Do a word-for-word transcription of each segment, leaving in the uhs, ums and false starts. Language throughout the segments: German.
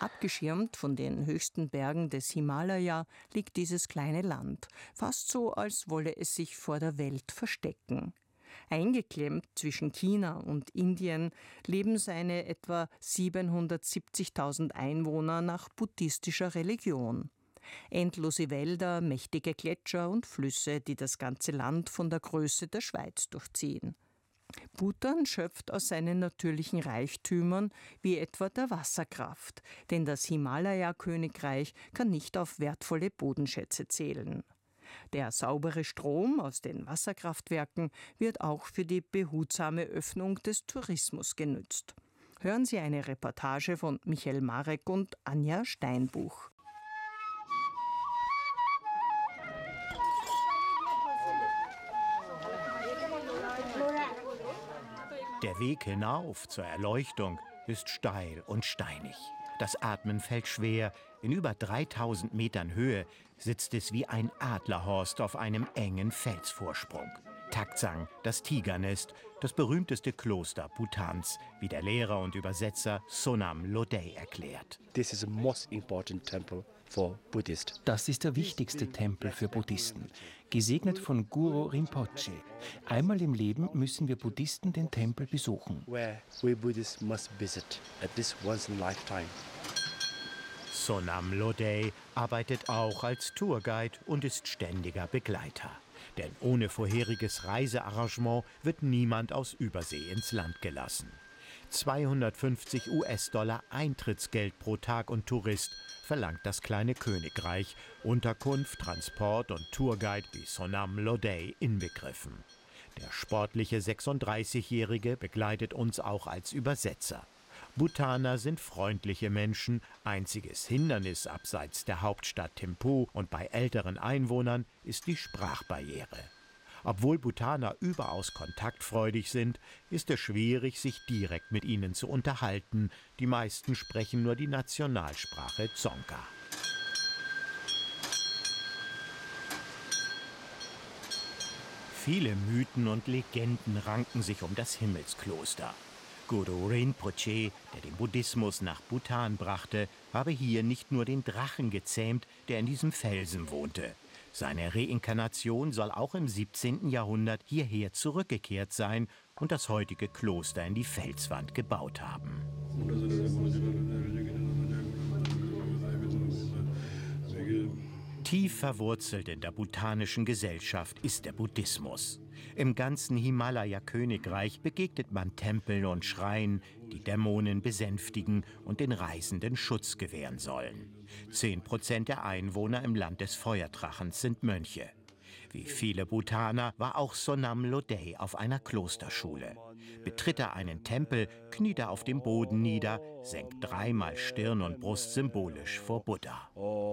Abgeschirmt von den höchsten Bergen des Himalaya liegt dieses kleine Land, fast so, als wolle es sich vor der Welt verstecken. Eingeklemmt zwischen China und Indien leben seine etwa siebenhundertsiebzigtausend Einwohner nach buddhistischer Religion. Endlose Wälder, mächtige Gletscher und Flüsse, die das ganze Land von der Größe der Schweiz durchziehen. Bhutan schöpft aus seinen natürlichen Reichtümern, wie etwa der Wasserkraft, denn das Himalaya-Königreich kann nicht auf wertvolle Bodenschätze zählen. Der saubere Strom aus den Wasserkraftwerken wird auch für die behutsame Öffnung des Tourismus genützt. Hören Sie eine Reportage von Michael Marek und Anja Steinbuch. Der Weg hinauf zur Erleuchtung ist steil und steinig. Das Atmen fällt schwer. In über dreitausend Metern Höhe sitzt es wie ein Adlerhorst auf einem engen Felsvorsprung. Taktsang, das Tigernest, das berühmteste Kloster Bhutans, wie der Lehrer und Übersetzer Sonam Lodey erklärt. This is the most important temple for Buddhists. Das ist der wichtigste Tempel für Buddhisten, gesegnet von Guru Rinpoche. Einmal im Leben müssen wir Buddhisten den Tempel besuchen. Where we Buddhists must visit at least once in a lifetime. Sonam Lodey arbeitet auch als Tourguide und ist ständiger Begleiter. Denn ohne vorheriges Reisearrangement wird niemand aus Übersee ins Land gelassen. zweihundertfünfzig US-Dollar Eintrittsgeld pro Tag und Tourist verlangt das kleine Königreich, Unterkunft, Transport und Tourguide wie Sonam Lodey inbegriffen. Der sportliche sechsunddreißigjährige begleitet uns auch als Übersetzer. Bhutaner sind freundliche Menschen. Einziges Hindernis abseits der Hauptstadt Thimphu und bei älteren Einwohnern ist die Sprachbarriere. Obwohl Bhutaner überaus kontaktfreudig sind, ist es schwierig, sich direkt mit ihnen zu unterhalten. Die meisten sprechen nur die Nationalsprache Dzongkha. Viele Mythen und Legenden ranken sich um das Himmelskloster. Guru Rinpoche, der den Buddhismus nach Bhutan brachte, habe hier nicht nur den Drachen gezähmt, der in diesem Felsen wohnte. Seine Reinkarnation soll auch im siebzehnten Jahrhundert hierher zurückgekehrt sein und das heutige Kloster in die Felswand gebaut haben. Tief verwurzelt in der bhutanischen Gesellschaft ist der Buddhismus. Im ganzen Himalaya-Königreich begegnet man Tempeln und Schreinen, die Dämonen besänftigen und den Reisenden Schutz gewähren sollen. Zehn Prozent der Einwohner im Land des Feuerdrachens sind Mönche. Wie viele Bhutaner war auch Sonam Lodey auf einer Klosterschule. Betritt er einen Tempel, kniet er auf dem Boden nieder, senkt dreimal Stirn und Brust symbolisch vor Buddha.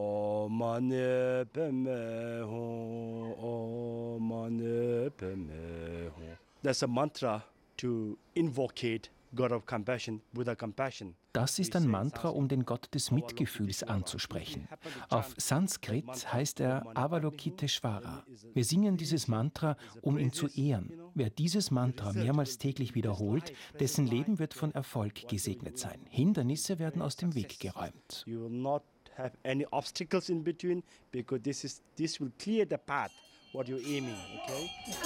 That's a mantra to invocate God of compassion, Buddha compassion. Das ist ein Mantra, um den Gott des Mitgefühls anzusprechen. Auf Sanskrit heißt er Avalokiteshvara. Wir singen dieses Mantra, um ihn zu ehren. Wer dieses Mantra mehrmals täglich wiederholt, dessen Leben wird von Erfolg gesegnet sein. Hindernisse werden aus dem Weg geräumt. You will not have any obstacles in between, because this is this will clear the path what you're aiming, okay?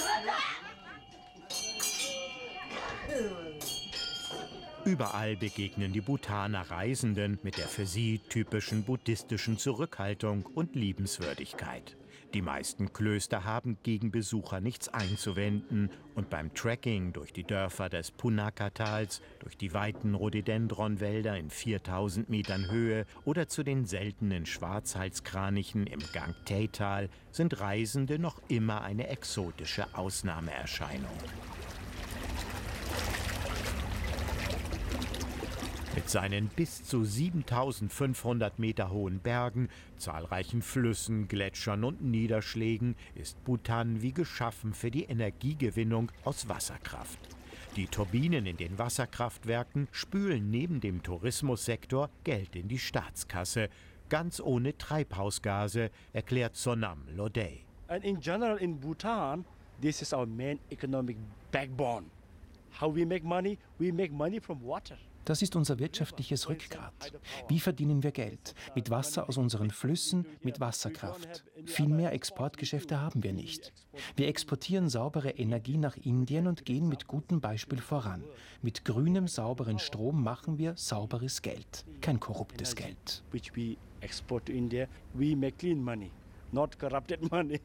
Überall begegnen die Bhutaner Reisenden mit der für sie typischen buddhistischen Zurückhaltung und Liebenswürdigkeit. Die meisten Klöster haben gegen Besucher nichts einzuwenden und beim Trekking durch die Dörfer des Punakha-Tals, durch die weiten Rhododendronwälder in viertausend Metern Höhe oder zu den seltenen Schwarzhalskranichen im Gangtay-Tal sind Reisende noch immer eine exotische Ausnahmeerscheinung. Mit seinen bis zu siebentausendfünfhundert Meter hohen Bergen, zahlreichen Flüssen, Gletschern und Niederschlägen ist Bhutan wie geschaffen für die Energiegewinnung aus Wasserkraft. Die Turbinen in den Wasserkraftwerken spülen neben dem Tourismussektor Geld in die Staatskasse, ganz ohne Treibhausgase, erklärt Sonam Lodey. And in general in Bhutan, this is our main economic backbone. How we make money? We make money from water. Das ist unser wirtschaftliches Rückgrat. Wie verdienen wir Geld? Mit Wasser aus unseren Flüssen, mit Wasserkraft. Viel mehr Exportgeschäfte haben wir nicht. Wir exportieren saubere Energie nach Indien und gehen mit gutem Beispiel voran. Mit grünem, sauberen Strom machen wir sauberes Geld, kein korruptes Geld. Which we export to India, we make clean money, not corrupted money.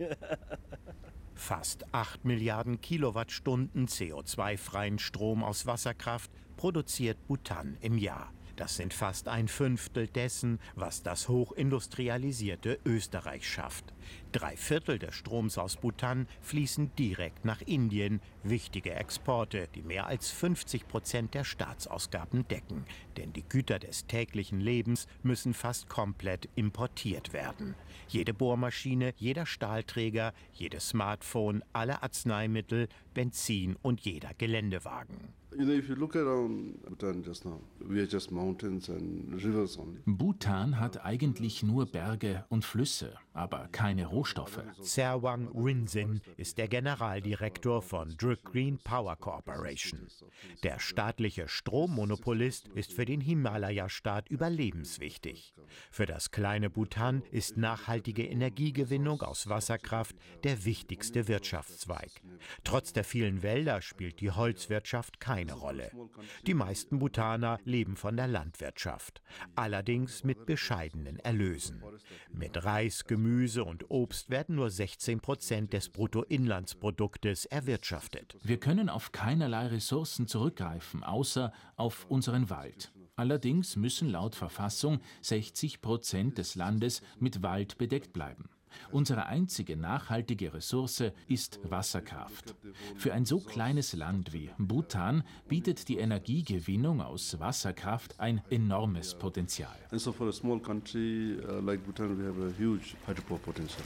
Fast acht Milliarden Kilowattstunden C O zwei freien Strom aus Wasserkraft produziert Bhutan im Jahr. Das sind fast ein Fünftel dessen, was das hochindustrialisierte Österreich schafft. Drei Viertel des Stroms aus Bhutan fließen direkt nach Indien. Wichtige Exporte, die mehr als fünfzig Prozent der Staatsausgaben decken. Denn die Güter des täglichen Lebens müssen fast komplett importiert werden. Jede Bohrmaschine, jeder Stahlträger, jedes Smartphone, alle Arzneimittel, Benzin und jeder Geländewagen. You know, if you look around Bhutan just now, we are just mountains and rivers only. Bhutan hat eigentlich nur Berge und Flüsse, aber keine Rohstoffe. Serwang Rinzin ist der Generaldirektor von Druk Green Power Corporation. Der staatliche Strommonopolist ist für den Himalaya-Staat überlebenswichtig. Für das kleine Bhutan ist nachhaltige Energiegewinnung aus Wasserkraft der wichtigste Wirtschaftszweig. Trotz der vielen Wälder spielt die Holzwirtschaft keine Rolle. Die meisten Bhutaner leben von der Landwirtschaft, allerdings mit bescheidenen Erlösen. Mit Reis, Gemüse und Obst werden nur sechzehn Prozent des Bruttoinlandsproduktes erwirtschaftet. Wir können auf keinerlei Ressourcen zurückgreifen, außer auf unseren Wald. Allerdings müssen laut Verfassung sechzig Prozent des Landes mit Wald bedeckt bleiben. Unsere einzige nachhaltige Ressource ist Wasserkraft. Für ein so kleines Land wie Bhutan bietet die Energiegewinnung aus Wasserkraft ein enormes Potenzial. And so for a small country uh, like Bhutan, we have a huge hydropower potential.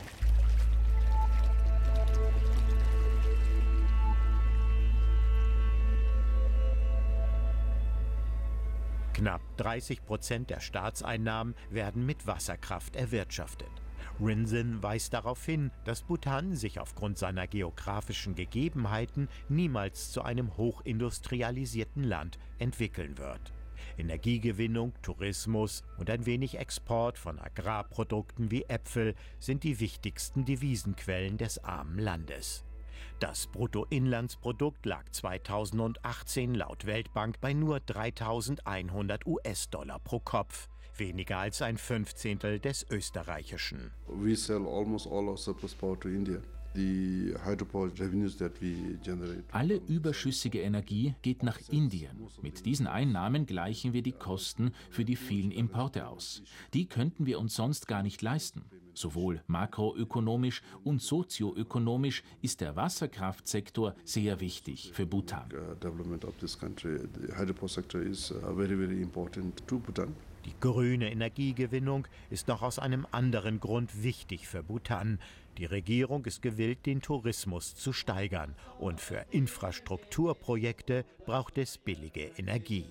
Knapp dreißig Prozent der Staatseinnahmen werden mit Wasserkraft erwirtschaftet. Rinzin weist darauf hin, dass Bhutan sich aufgrund seiner geografischen Gegebenheiten niemals zu einem hochindustrialisierten Land entwickeln wird. Energiegewinnung, Tourismus und ein wenig Export von Agrarprodukten wie Äpfel sind die wichtigsten Devisenquellen des armen Landes. Das Bruttoinlandsprodukt lag zweitausendachtzehn laut Weltbank bei nur dreitausendeinhundert US-Dollar pro Kopf. Weniger als ein Fünfzehntel des österreichischen. We sell almost all our surplus power to India. The hydropower revenues that we generate. Alle überschüssige Energie geht nach Indien. Mit diesen Einnahmen gleichen wir die Kosten für die vielen Importe aus. Die könnten wir uns sonst gar nicht leisten. Sowohl makroökonomisch und sozioökonomisch ist der Wasserkraftsektor sehr wichtig für Bhutan. Uh, development of this country, the hydropower sector is uh, very, very important to Bhutan. Die grüne Energiegewinnung ist noch aus einem anderen Grund wichtig für Bhutan. Die Regierung ist gewillt, den Tourismus zu steigern. Und für Infrastrukturprojekte braucht es billige Energie.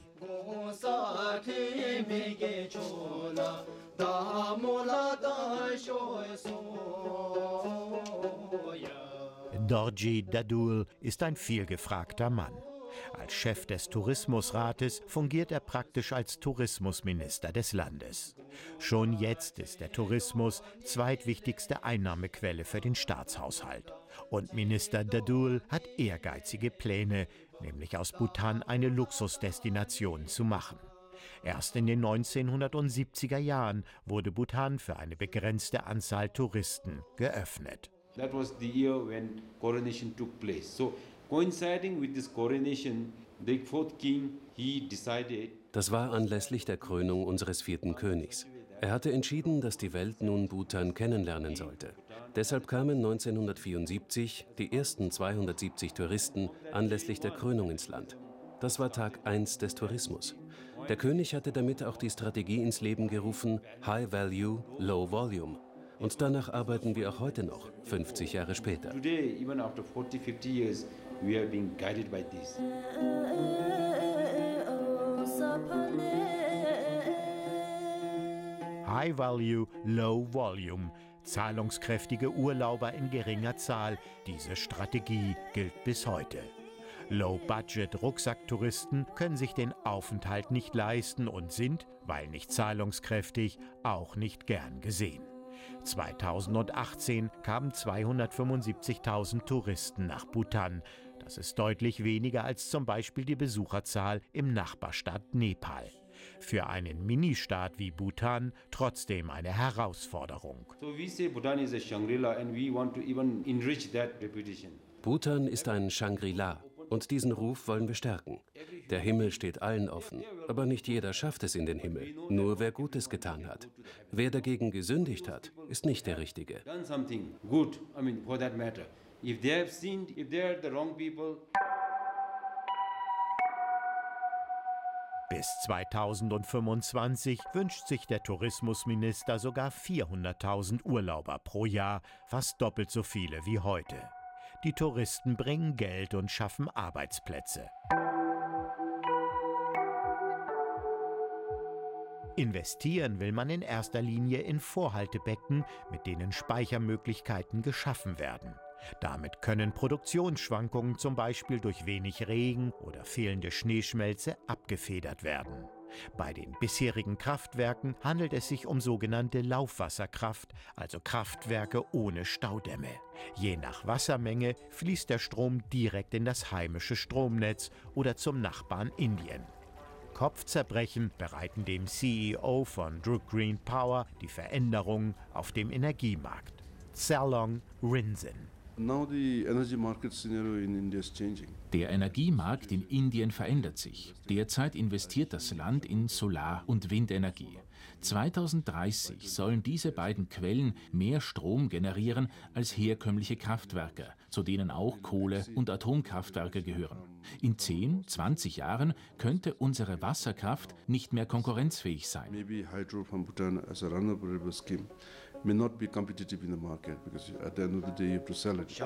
Dorji Dadul ist ein vielgefragter Mann. Als Chef des Tourismusrates fungiert er praktisch als Tourismusminister des Landes. Schon jetzt ist der Tourismus zweitwichtigste Einnahmequelle für den Staatshaushalt. Und Minister Dadul hat ehrgeizige Pläne, nämlich aus Bhutan eine Luxusdestination zu machen. Erst in den neunzehnhundertsiebziger Jahren wurde Bhutan für eine begrenzte Anzahl Touristen geöffnet. That was the year when coronation took place. So coinciding with this coronation, the fourth king, he decided. Das war anlässlich der Krönung unseres vierten Königs. Er hatte entschieden, dass die Welt nun Bhutan kennenlernen sollte. Deshalb kamen neunzehnhundertvierundsiebzig die ersten zweihundertsiebzig Touristen anlässlich der Krönung ins Land. Das war Tag eins des Tourismus. Der König hatte damit auch die Strategie ins Leben gerufen, High Value, Low Volume. Und danach arbeiten wir auch heute noch, fünfzig Jahre später. Today, even after forty, fifty years, we are being guided by this. High Value, Low Volume. Zahlungskräftige Urlauber in geringer Zahl. Diese Strategie gilt bis heute. Low-Budget-Rucksacktouristen können sich den Aufenthalt nicht leisten und sind, weil nicht zahlungskräftig, auch nicht gern gesehen. zweitausendachtzehn kamen zweihundertfünfundsiebzigtausend Touristen nach Bhutan. Das ist deutlich weniger als zum Beispiel die Besucherzahl im Nachbarstaat Nepal. Für einen Ministaat wie Bhutan trotzdem eine Herausforderung. So we say Bhutan is a Shangri-La and we want to even enrich that reputation. Bhutan ist ein Shangri-La und diesen Ruf wollen wir stärken. Der Himmel steht allen offen, aber nicht jeder schafft es in den Himmel, nur wer Gutes getan hat. Wer dagegen gesündigt hat, ist nicht der Richtige. Done something good, I mean for that matter. If they have sinned, if they are the wrong people. Bis zweitausendfünfundzwanzig wünscht sich der Tourismusminister sogar vierhunderttausend Urlauber pro Jahr, fast doppelt so viele wie heute. Die Touristen bringen Geld und schaffen Arbeitsplätze. Investieren will man in erster Linie in Vorhaltebecken, mit denen Speichermöglichkeiten geschaffen werden. Damit können Produktionsschwankungen zum Beispiel durch wenig Regen oder fehlende Schneeschmelze abgefedert werden. Bei den bisherigen Kraftwerken handelt es sich um sogenannte Laufwasserkraft, also Kraftwerke ohne Staudämme. Je nach Wassermenge fließt der Strom direkt in das heimische Stromnetz oder zum Nachbarn Indien. Kopfzerbrechen bereiten dem C E O von Druk Green Power die Veränderungen auf dem Energiemarkt. Tsalong Rinzin. Now the energy market scenario in India is changing. Der Energiemarkt in Indien verändert sich. Derzeit investiert das Land in Solar- und Windenergie. zweitausenddreißig sollen diese beiden Quellen mehr Strom generieren als herkömmliche Kraftwerke, zu denen auch Kohle- und Atomkraftwerke gehören. In zehn, zwanzig Jahren könnte unsere Wasserkraft nicht mehr konkurrenzfähig sein. Maybe hydro from Bhutan as a renewable scheme may not be competitive in the market because at the end of the day you have to sell it.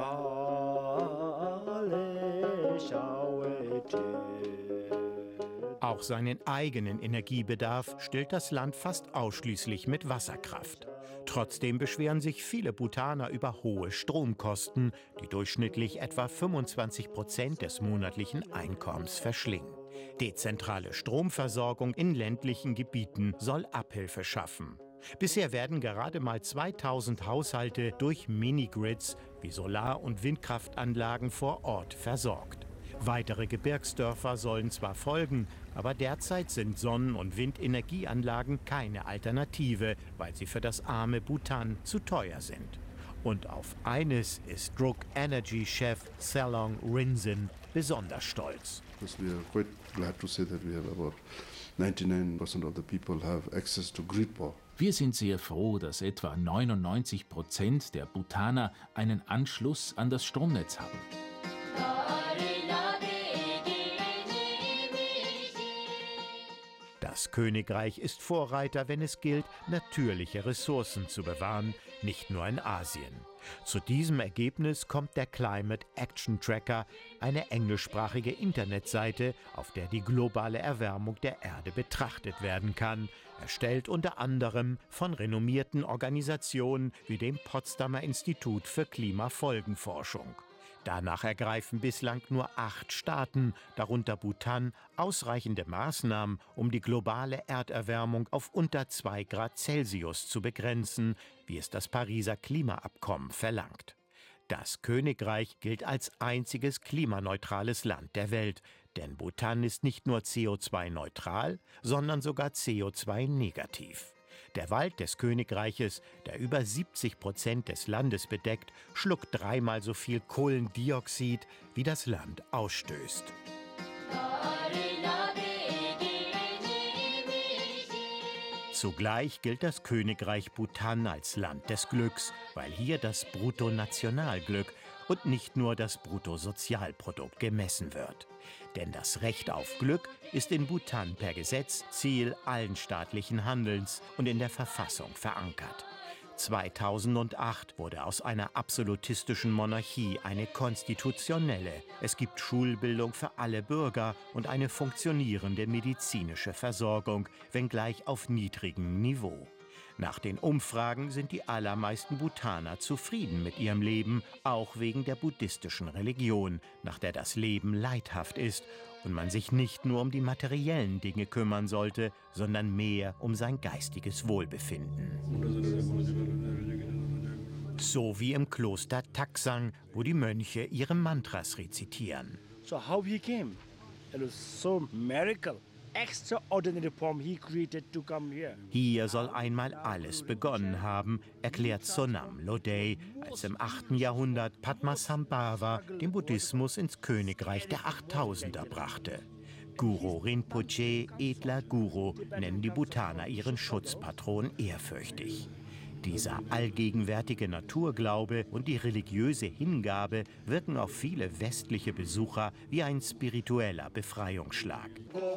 Auch seinen eigenen Energiebedarf stillt das Land fast ausschließlich mit Wasserkraft. Trotzdem beschweren sich viele Bhutaner über hohe Stromkosten, die durchschnittlich etwa fünfundzwanzig Prozent des monatlichen Einkommens verschlingen. Dezentrale Stromversorgung in ländlichen Gebieten soll Abhilfe schaffen. Bisher werden gerade mal zweitausend Haushalte durch Minigrids wie Solar- und Windkraftanlagen vor Ort versorgt. Weitere Gebirgsdörfer sollen zwar folgen, aber derzeit sind Sonnen- und Windenergieanlagen keine Alternative, weil sie für das arme Bhutan zu teuer sind. Und auf eines ist Druk Energy-Chef Tsalong Rinzin besonders stolz. We are quite glad to say that we have about ninety-nine percent of the people have access to grid power. Wir sind sehr froh, dass etwa neunundneunzig Prozent der Bhutaner einen Anschluss an das Stromnetz haben. Das Königreich ist Vorreiter, wenn es gilt, natürliche Ressourcen zu bewahren, nicht nur in Asien. Zu diesem Ergebnis kommt der Climate Action Tracker, eine englischsprachige Internetseite, auf der die globale Erwärmung der Erde betrachtet werden kann, erstellt unter anderem von renommierten Organisationen wie dem Potsdamer Institut für Klimafolgenforschung. Danach ergreifen bislang nur acht Staaten, darunter Bhutan, ausreichende Maßnahmen, um die globale Erderwärmung auf unter zwei Grad Celsius zu begrenzen, wie es das Pariser Klimaabkommen verlangt. Das Königreich gilt als einziges klimaneutrales Land der Welt, denn Bhutan ist nicht nur C O zwei neutral, sondern sogar C O zwei negativ. Der Wald des Königreiches, der über siebzig Prozent des Landes bedeckt, schluckt dreimal so viel Kohlendioxid, wie das Land ausstößt. Zugleich gilt das Königreich Bhutan als Land des Glücks, weil hier das Bruttonationalglück und nicht nur das Bruttosozialprodukt gemessen wird. Denn das Recht auf Glück ist in Bhutan per Gesetz Ziel allen staatlichen Handelns und in der Verfassung verankert. zweitausendacht wurde aus einer absolutistischen Monarchie eine konstitutionelle. Es gibt Schulbildung für alle Bürger und eine funktionierende medizinische Versorgung, wenngleich auf niedrigem Niveau. Nach den Umfragen sind die allermeisten Bhutaner zufrieden mit ihrem Leben, auch wegen der buddhistischen Religion, nach der das Leben leidhaft ist und man sich nicht nur um die materiellen Dinge kümmern sollte, sondern mehr um sein geistiges Wohlbefinden. So wie im Kloster Taksang, wo die Mönche ihre Mantras rezitieren. So how he came, it was so miracle. Extraordinary form he created to come here. Hier soll einmal alles begonnen haben, erklärt Sonam Lodey, als im achten Jahrhundert Padmasambhava den Buddhismus ins Königreich der Achttausender brachte. Guru Rinpoche, edler Guru, nennen die Bhutaner ihren Schutzpatron ehrfürchtig. Dieser allgegenwärtige Naturglaube und die religiöse Hingabe wirken auf viele westliche Besucher wie ein spiritueller Befreiungsschlag.